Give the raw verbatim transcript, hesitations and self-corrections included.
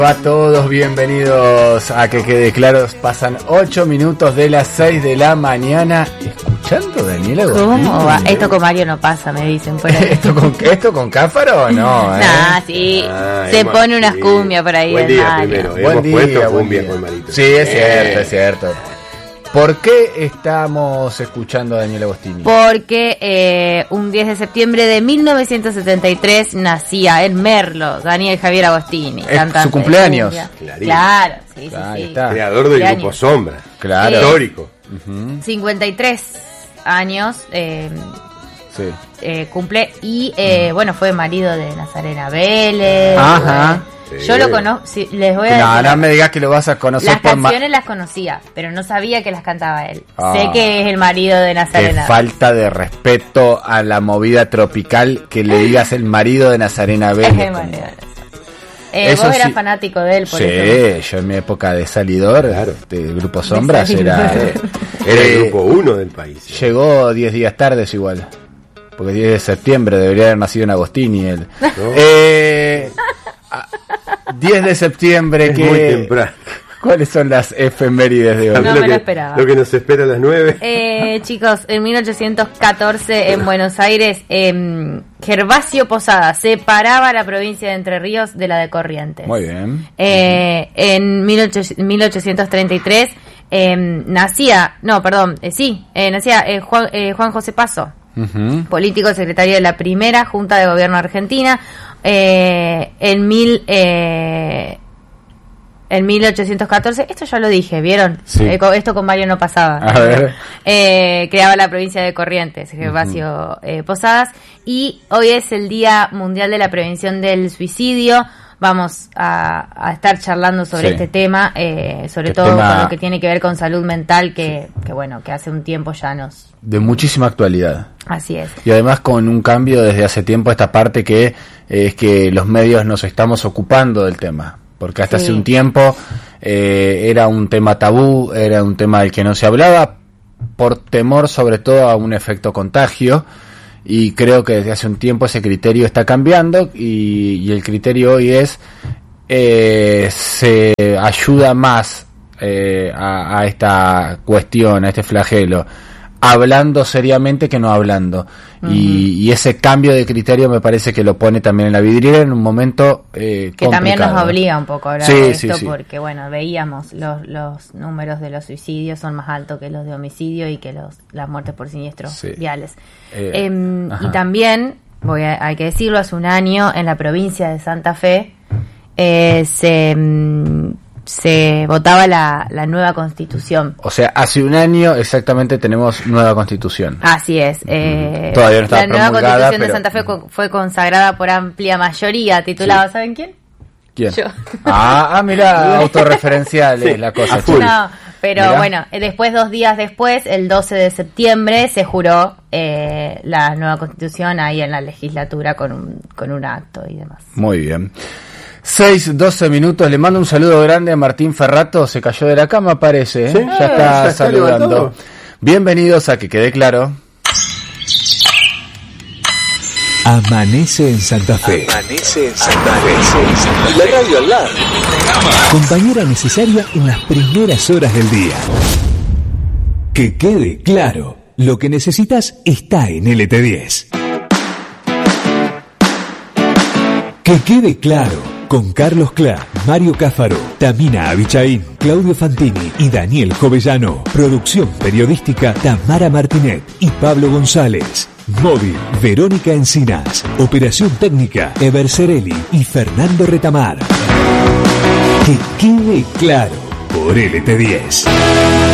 A todos, bienvenidos a Que Quede Claro. Pasan ocho minutos de las seis de la mañana. ¿Escuchando Daniela Agostini? ¿Cómo va? Esto con Mario no pasa, me dicen por ahí. ¿Esto con, ¿Esto con Cáfaro o no? ¿eh? Nah, sí. Ah, se Emma, pone unas sí. cumbias por ahí. Buen del día Mario. primero. Buen Hemos día, puesto buen cumbia día. con Marito. Sí, es Eh. cierto, es cierto. ¿Por qué estamos escuchando a Daniela Agostini? Porque eh, un diez de septiembre de mil novecientos setenta y tres nacía en Merlo Daniel Javier Agostini. Es cantante su de cumpleaños. cumbia. Clarito. Claro, sí, sí, Ahí sí. está. Creador del Cumpleaños. grupo Sombra. Claro. Histórico. Ujú, cincuenta y tres años eh, sí. eh, cumple y eh, bueno, fue marido de Nazarena Vélez. Ajá. Fue- Sí. Yo lo conozco, sí, les voy a No, decir. no me digas que lo vas a conocer Las por ma- canciones las conocía, pero no sabía que las cantaba él. Ah. Sé que es el marido de Qué Nazarena. falta de respeto a la movida tropical que le digas el marido de Nazarena Es Vélez. el marido de Nazarena. Eh, Eso vos eras sí. fanático de él, por eso. Sí, yo en mi época de salidor, Claro. del grupo Sombras, De era, salidor. Era eh, el grupo uno del país. llegó diez días tardes igual. Porque diez de septiembre debería haber nacido en Agostini él. ¿No? Eh, a- diez de septiembre, Es que muy temprano. ¿cuáles son las efemérides de hoy? No lo me que, lo esperaba. Lo que nos espera a las nueve. Eh, chicos, en mil ochocientos catorce en Buenos Aires, eh, Gervasio Posada separaba la provincia de Entre Ríos de la de Corrientes. Muy bien. Eh, en mil ochocientos treinta y tres eh, nacía, no, perdón, eh, sí, eh, nacía eh, Juan, eh, Juan José Paso, Ujú. político secretario de la primera Junta de Gobierno Argentina. Eh, en mil eh, en mil ochocientos catorce, esto ya lo dije, ¿vieron? Sí. Eh, co- esto con Mario no pasaba. A ver. Eh, creaba la provincia de Corrientes, Gervasio eh, Posadas, y hoy es el Día Mundial de la Prevención del Suicidio. Vamos a, a estar charlando sobre Sí. este tema, eh, sobre Este todo tema- con lo que tiene que ver con salud mental, que, que bueno, que hace un tiempo ya nos... De muchísima actualidad. Así es. Y además con un cambio desde hace tiempo esta parte que eh, es que los medios nos estamos ocupando del tema. Porque hasta Sí. hace un tiempo eh, era un tema tabú, era un tema del que no se hablaba, por temor sobre todo a un efecto contagio. Y creo que desde hace un tiempo ese criterio está cambiando y, y el criterio hoy es eh, se ayuda más eh, a, a esta cuestión, a este flagelo, hablando seriamente que no hablando. Uh-huh. y, y ese cambio de criterio me parece que lo pone también en la vidriera en un momento eh, que complicado. también nos obliga un poco a hablar Sí, de sí, esto, sí. porque bueno, veíamos los, los números de los suicidios son más altos que los de homicidio y que los las muertes por siniestros Sí. viales. Eh, Eh, y ajá. también, voy a, hay que decirlo, hace un año en la provincia de Santa Fe eh, se, mm, se votaba la, la nueva constitución. O sea, hace un año exactamente tenemos nueva constitución. Así es. Eh, Todavía no está la nueva promulgada, constitución de pero- Santa Fe co- fue consagrada por amplia mayoría, titulada, Sí. ¿saben quién? ¿Quién? Yo. Ah, ah, mira, autorreferencial es la cosa. a full. No, pero Mirá. bueno, eh, después, dos días después, el doce de septiembre, se juró eh, la nueva constitución ahí en la legislatura con un, con un acto y demás. Muy bien. seis, doce minutos. Le mando un saludo grande a Martín Ferrato. Se cayó de la cama, parece. ¿eh? Sí, ya ya está está saludando. levantado. Bienvenidos a Que Quede Claro. Amanece en Santa Fe. Amanece en Santa Fe. Y la radio al lado. Compañera necesaria en las primeras horas del día. Que quede claro, lo que necesitas está en L T diez. Que quede claro, con Carlos Clá, Mario Cáfaro, Tamina Abichaín, Claudio Fantini y Daniel Jovellano. Producción periodística Tamara Martinet y Pablo González. Móvil, Verónica Encinas. Operación técnica, Ever Cerelli y Fernando Retamar. Que quede claro, por L T diez.